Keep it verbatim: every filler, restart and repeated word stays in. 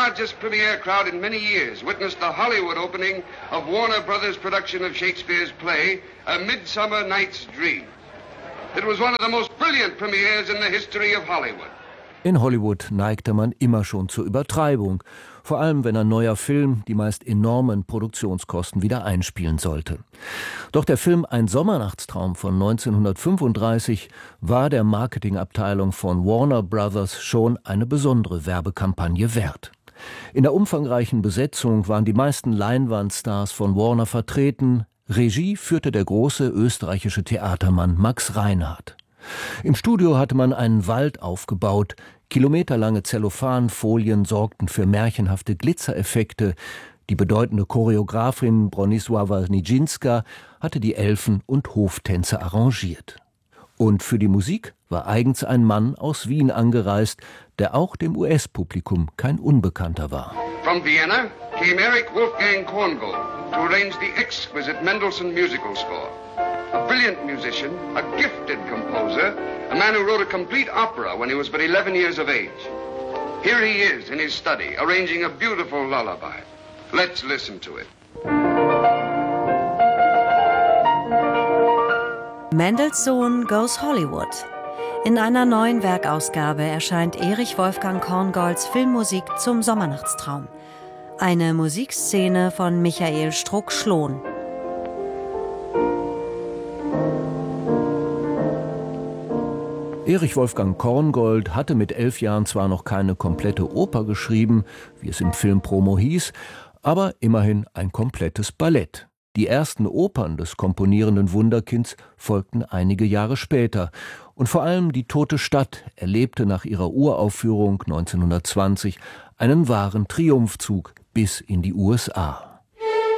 largest premiere crowd in many years witnessed the Hollywood opening of Warner Brothers' production of Shakespeare's play, A Midsummer Night's Dream. It was one of the most brilliant premieres in the history of Hollywood. In Hollywood neigte man immer schon zur Übertreibung, vor allem wenn ein neuer Film die meist enormen Produktionskosten wieder einspielen sollte. Doch der Film Ein Sommernachtstraum von neunzehnhundertfünfunddreißig war der Marketingabteilung von Warner Brothers schon eine besondere Werbekampagne wert. In der umfangreichen Besetzung waren die meisten Leinwandstars von Warner vertreten. Regie führte der große österreichische Theatermann Max Reinhardt. Im Studio hatte man einen Wald aufgebaut. Kilometerlange Zellophanfolien sorgten für märchenhafte Glitzereffekte. Die bedeutende Choreografin Bronisława Nijińska hatte die Elfen- und Hoftänze arrangiert. Und für die Musik war eigens ein Mann aus Wien angereist, der auch dem U S-Publikum kein Unbekannter war. From Vienna came Erich Wolfgang Korngold to arrange the exquisite Mendelssohn musical score. A brilliant musician, a gifted composer, a man who wrote a complete opera when he was but eleven years of age. Here he is in his study, arranging a beautiful lullaby. Let's listen to it. Mendelssohn Goes Hollywood. In einer neuen Werkausgabe erscheint Erich Wolfgang Korngolds Filmmusik zum Sommernachtstraum. Eine Musikszene von Michael Struck-Schlohn. Erich Wolfgang Korngold hatte mit elf Jahren zwar noch keine komplette Oper geschrieben, wie es im Filmpromo hieß, aber immerhin ein komplettes Ballett. Die ersten Opern des komponierenden Wunderkinds folgten einige Jahre später. Und vor allem die Tote Stadt erlebte nach ihrer Uraufführung neunzehnhundertzwanzig einen wahren Triumphzug bis in die U S A.